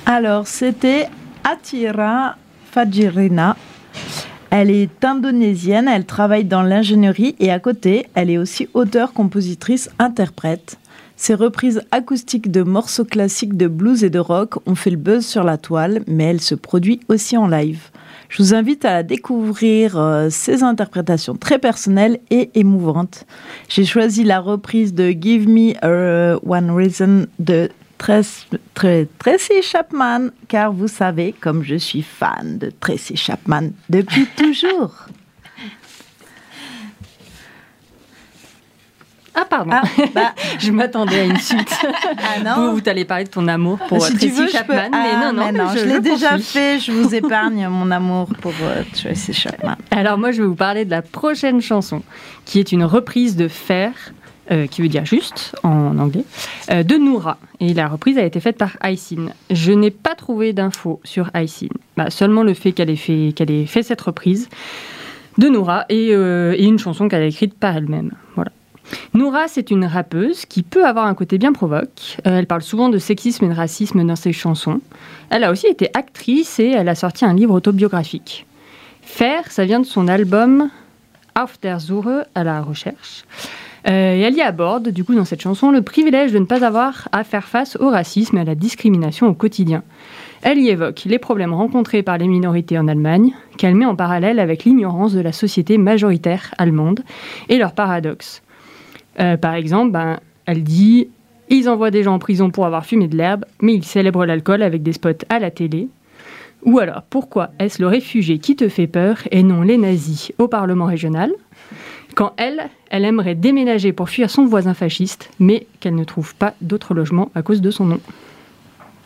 Alors, c'était Atira Fajirina. Elle est indonésienne, elle travaille dans l'ingénierie et à côté, elle est aussi auteure, compositrice, interprète. Ses reprises acoustiques de morceaux classiques de blues et de rock ont fait le buzz sur la toile, mais elle se produit aussi en live. Je vous invite à découvrir ses interprétations très personnelles et émouvantes. J'ai choisi la reprise de Give Me One Reason de Tracy Chapman, car vous savez, comme je suis fan de Tracy Chapman depuis toujours. Ah, pardon. Je m'attendais à une suite. Ah non. Vous allez parler de ton amour pour Tracy Chapman. Mais non, je l'ai déjà fait. Je vous épargne mon amour pour Tracy Chapman. Alors moi, je vais vous parler de la prochaine chanson, qui est une reprise de Faire, qui veut dire juste en anglais, de Noura. Et la reprise a été faite par Aysin. Je n'ai pas trouvé d'infos sur Aysin. Seulement le fait qu'elle ait fait cette reprise de Noura et une chanson qu'elle a écrite par elle-même. Voilà. Noura, c'est une rappeuse qui peut avoir un côté bien provoque. Elle parle souvent de sexisme et de racisme dans ses chansons. Elle a aussi été actrice et elle a sorti un livre autobiographique. Faire, ça vient de son album Auf der Suche, à la recherche. Et elle y aborde, du coup, dans cette chanson, le privilège de ne pas avoir à faire face au racisme et à la discrimination au quotidien. Elle y évoque les problèmes rencontrés par les minorités en Allemagne, qu'elle met en parallèle avec l'ignorance de la société majoritaire allemande et leurs paradoxes. Par exemple, elle dit « Ils envoient des gens en prison pour avoir fumé de l'herbe, mais ils célèbrent l'alcool avec des spots à la télé. » Ou alors, pourquoi est-ce le réfugié qui te fait peur et non les nazis au Parlement régional ? Quand elle aimerait déménager pour fuir son voisin fasciste, mais qu'elle ne trouve pas d'autre logement à cause de son nom.